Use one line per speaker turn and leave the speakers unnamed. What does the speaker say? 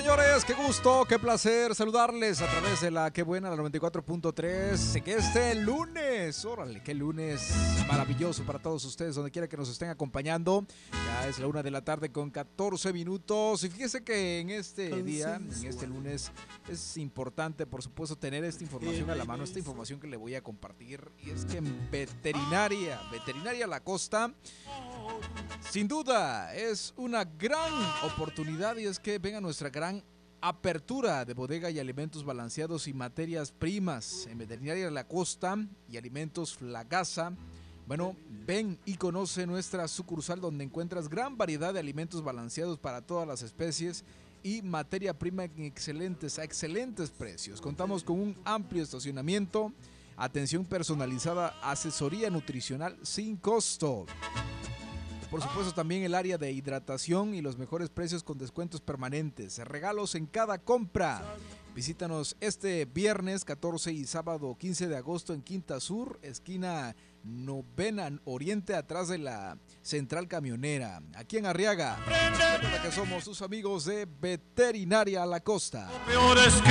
señores, qué gusto, qué placer saludarles a través de la Qué Buena, la 94.3. Que este lunes, órale, qué lunes maravilloso para todos ustedes, donde quiera que nos estén acompañando. Ya es la 1 de la tarde con 14 minutos. Y fíjese que en este día, en este lunes, es importante, por supuesto, tener esta información a la mano, esta información que le voy a compartir. Y es que en Veterinaria La Costa, sin duda, es una gran oportunidad, y es que venga nuestra gran apertura de bodega y alimentos balanceados y materias primas en Veterinaria La Costa y Alimentos Flagasa. Bueno, ven y conoce nuestra sucursal donde encuentras gran variedad de alimentos balanceados para todas las especies y materia prima en a excelentes precios. Contamos con un amplio estacionamiento, atención personalizada, asesoría nutricional sin costo. Por supuesto, también el área de hidratación y los mejores precios con descuentos permanentes. Regalos en cada compra. Visítanos este viernes 14 y sábado 15 de agosto en Quinta Sur, esquina Novena Oriente, atrás de la Central Camionera. Aquí en Arriaga. Recuerda que somos sus amigos de Veterinaria La Costa.